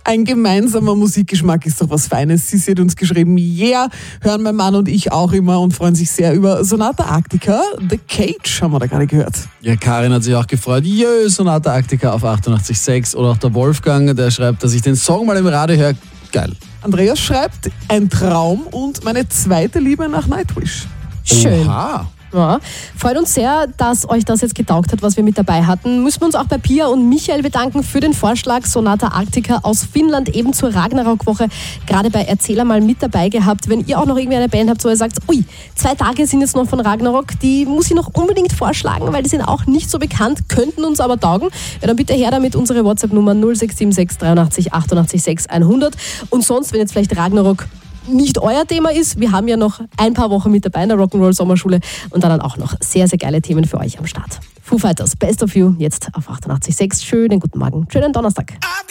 Ein gemeinsamer Musikgeschmack ist doch was Feines. Sie hat uns geschrieben, yeah, hören mein Mann und ich auch immer und freuen sich sehr über Sonata Arctica. The Cage haben wir da gerade gehört. Ja, Karin hat sich auch gefreut. Jö, Sonata Arctica auf 88.6. Oder auch der Wolfgang, der schreibt, dass ich den Song mal im Radio höre. Geil. Andreas schreibt, ein Traum und meine zweite Liebe nach Nightwish. Schön. Oha. Ja, freut uns sehr, dass euch das jetzt getaugt hat, was wir mit dabei hatten. Müssen wir uns auch bei Pia und Michael bedanken für den Vorschlag. Sonata Arctica aus Finnland, eben zur Ragnarok-Woche, gerade bei Erzähler mal mit dabei gehabt. Wenn ihr auch noch irgendwie eine Band habt, wo ihr sagt, ui, 2 Tage sind jetzt noch von Ragnarok, die muss ich noch unbedingt vorschlagen, weil die sind auch nicht so bekannt, könnten uns aber taugen. Ja, dann bitte her damit, unsere WhatsApp-Nummer 0676 83 88 6 100. Und sonst, wenn jetzt vielleicht Ragnarok nicht euer Thema ist, wir haben ja noch ein paar Wochen mit dabei in der Rock'n'Roll Sommerschule und dann auch noch sehr, sehr geile Themen für euch am Start. Foo Fighters, Best of You, jetzt auf 88.6. Schönen guten Morgen, schönen Donnerstag.